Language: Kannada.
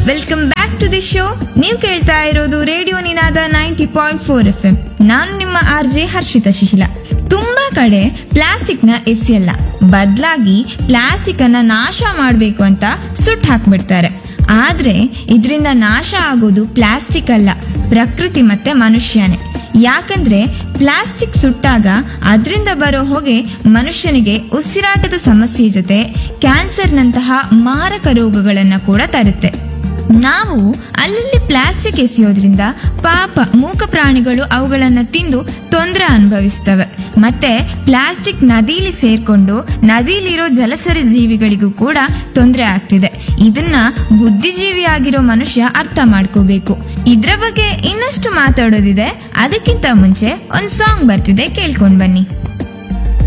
Welcome back to the show. ನೀವು ಕೇಳ್ತಾ ಇರೋದು ರೇಡಿಯೋ ನಿನಾದ 90.4 FM. ನಾನು ನಿಮ್ಮ RJ ಹರ್ಷಿತಾ ಶಿಶಿಲ. ತುಂಬಾ ಕಡೆ ಪ್ಲಾಸ್ಟಿಕ್ ನ ಎಸೆಯಲ್ಲ, ಬದಲಾಗಿ ಪ್ಲಾಸ್ಟಿಕ್ ಅನ್ನ ನಾಶ ಮಾಡಬೇಕು ಅಂತ ಸುಟ್ಟು ಹಾಕ್ಬಿಡ್ತಾರೆ. ಆದ್ರೆ ಇದರಿಂದ ನಾಶ ಆಗೋದು ಪ್ಲಾಸ್ಟಿಕ್ ಅಲ್ಲ, ಪ್ರಕೃತಿ ಮತ್ತೆ ಮನುಷ್ಯನೇ. ಯಾಕಂದ್ರೆ ಪ್ಲಾಸ್ಟಿಕ್ ಸುಟ್ಟಾಗ ಅದರಿಂದ ಬರೋ ಹೊಗೆ ಮನುಷ್ಯನಿಗೆ ಉಸಿರಾಟದ ಸಮಸ್ಯೆ ಜೊತೆ ಕ್ಯಾನ್ಸರ್ನಂತಹ ಮಾರಕ ರೋಗಗಳನ್ನ ಕೂಡ ತರುತ್ತೆ. ನಾವು ಅಲ್ಲಲ್ಲಿ ಪ್ಲಾಸ್ಟಿಕ್ ಎಸೆಯೋದ್ರಿಂದ ಪಾಪ ಮೂಕ ಪ್ರಾಣಿಗಳು ಅವುಗಳನ್ನ ತಿಂದು ತೊಂದರೆ ಅನುಭವಿಸ್ತವೆ. ಮತ್ತೆ ಪ್ಲಾಸ್ಟಿಕ್ ನದಿಲಿ ಸೇರ್ಕೊಂಡು ನದಿಲಿರೋ ಜಲಚರ ಜೀವಿಗಳಿಗೂ ಕೂಡ ತೊಂದರೆ ಆಗ್ತಿದೆ. ಇದನ್ನ ಬುದ್ಧಿಜೀವಿಯಾಗಿರೋ ಮನುಷ್ಯ ಅರ್ಥ ಮಾಡ್ಕೋಬೇಕು. ಇದ್ರ ಬಗ್ಗೆ ಇನ್ನಷ್ಟು ಮಾತಾಡೋದಿದೆ. ಅದಕ್ಕಿಂತ ಮುಂಚೆ ಒಂದ್ ಸಾಂಗ್ ಬರ್ತಿದೆ, ಕೇಳ್ಕೊಂಡ್ ಬನ್ನಿ.